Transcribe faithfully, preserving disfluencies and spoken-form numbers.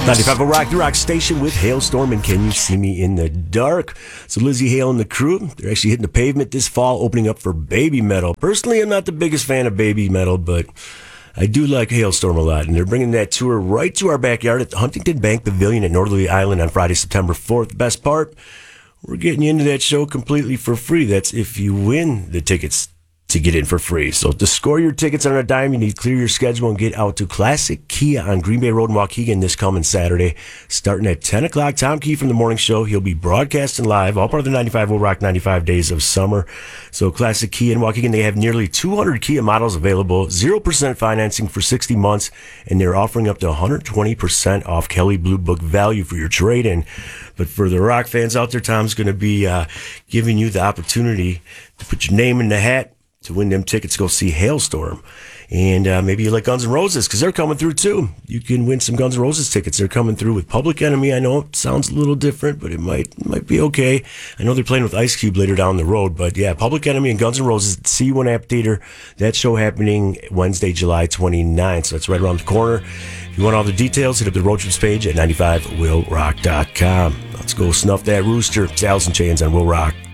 ninety-five point oh Rock, the rock station with Halestorm and Can You See Me in the Dark? So Lizzie Hale and the crew, they're actually hitting the pavement this fall, opening up for Baby Metal. Personally, I'm not the biggest fan of Baby Metal, but I do like Halestorm a lot, and they're bringing that tour right to our backyard at the Huntington Bank Pavilion at Northerly Island on Friday, September fourth. Best part, we're getting you into that show completely for free. That's if you win the tickets to get in for free. So to score your tickets on a dime, you need to clear your schedule and get out to Classic Kia on Green Bay Road in Waukegan this coming Saturday, starting at ten o'clock. Tom Key from The Morning Show. He'll be broadcasting live, all part of the ninety-five point oh Rock ninety-five Days of Summer. So Classic Kia in Waukegan, they have nearly two hundred Kia models available, zero percent financing for sixty months, and they're offering up to one hundred twenty percent off Kelley Blue Book value for your trade-in. But for the rock fans out there, Tom's going to be uh, giving you the opportunity to put your name in the hat to win them tickets, go see Halestorm. And uh, maybe you like Guns N' Roses, because they're coming through too. You can win some Guns N' Roses tickets. They're coming through with Public Enemy. I know it sounds a little different, but it might might be okay. I know they're playing with Ice Cube later down the road, but yeah, Public Enemy and Guns N' Roses at C one Amphitheater. That show happening Wednesday, July twenty-ninth, so that's right around the corner. If you want all the details, hit up the road trips page at ninety-five will rock dot com. Let's go snuff that rooster. It's Alice in Chains on Will Rock.